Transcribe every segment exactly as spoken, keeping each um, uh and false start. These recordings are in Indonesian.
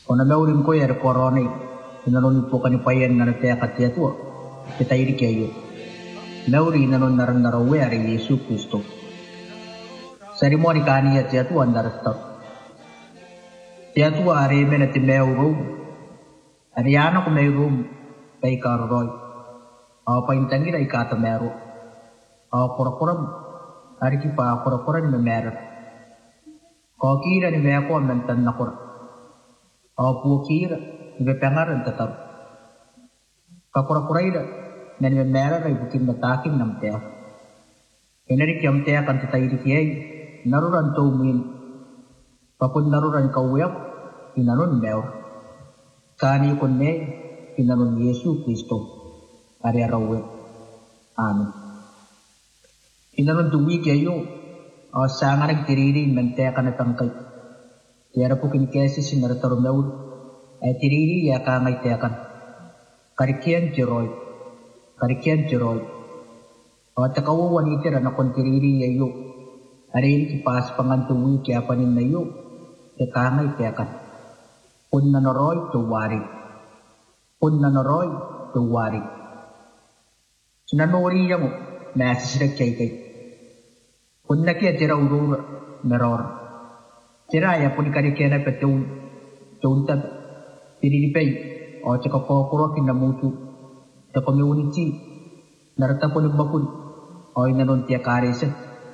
Ona meurim ko yer korona inanon po kani payen na te katia tu kita iri kayo meuri inanon naran narawe ari Yesu Kristo seremoni kani ya tia tu andar stop tia tu are mena te meuro ariano ko meuro pai karoi au paintangi dai kata meru au kora-kora ari ki pa kora-kora ni meru ko kira ni me ko mentan nakor au pu kira ni pengaran tetap ka kora-kora ida men me meru rai bukin matakin nam te enari ki am te kan te tai ki naruran to min papun naruran kawyak inanon meru kani kon ne inanon Yesu Kristo ari arawe amin inanon duwi kayo o sangarag tiriri mente kana tangkay tiara po kinikesi sinartaro meul ay tiriri ya kangay tekan karikian jeroy karikian jeroy o takawawan itira na kon tiriri yayo ari kipas pangantuwi kaya panin na yo ya kangay tekan kun nanoroy tuwari kun nanoroy tuwari sinanori mo message kay kay kun nakia tira urur meror tira ya pun kari kena petun tunta tiri di pay o caka ko kuro kinamutu ta community narata pun bakun o inanon tia karesa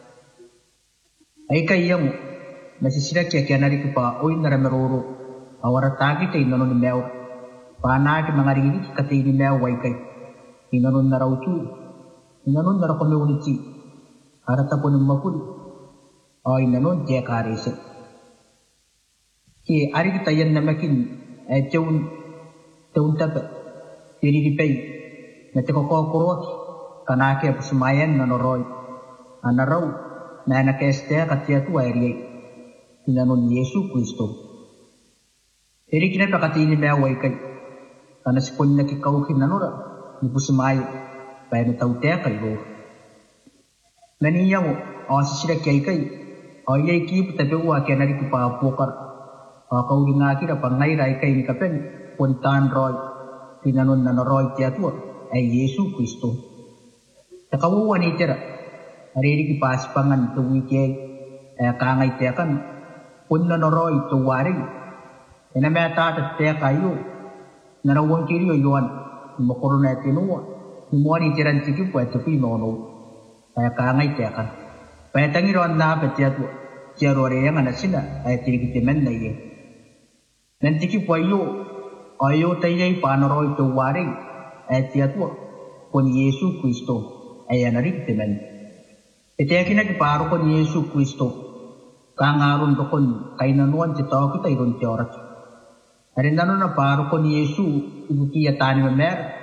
ay kayam masisira kya kya nari pa o inara meroro awara tagi tay inanon mew pana ki mga rini katini mew way kay inanon narautu inanon nara community harata pun makul ay nanon dia karese ki ari kita yan namakin eh jauh jauh tapi jadi di pay nanti kok kok kurot karena ke pesemayan nanoroy anarau na nakestea katia tu airi nanon Yesu Kristo jadi kita pakati ini mewai kai karena sepun nak kau kinanora ni pesemayu bayar tahu teh kai lo naniya mo o sisira kay kay o yay ki tabi wa kaya nari pa pokar o kauli nga kira pangay rai kay ni kapen puntan roy tinanon na roy tiya tuwa ay Yesu Kristo takawawa ni tira ariri ki pas pangan tuwi kay kangay tiya kan punna na roy tuwari inameta at tiya kayo narawang kiriyo yuan makuruna tinuwa umuani tiran tiki po ito pinono ay kangay tiya kan paya tangiron na petia tu jaro yang anak sila ay tiri kitimen na iye nanti ki po ayo ayo tayo panoroy to wari ay tiya tu kon Yesu Kristo ay anari kitimen ito yung kinagparo kon Yesu Kristo kangaron to kon kainanuan si tao kita iron tiyorat arin nanon na paro kon Yesu ibu kiya tani mamer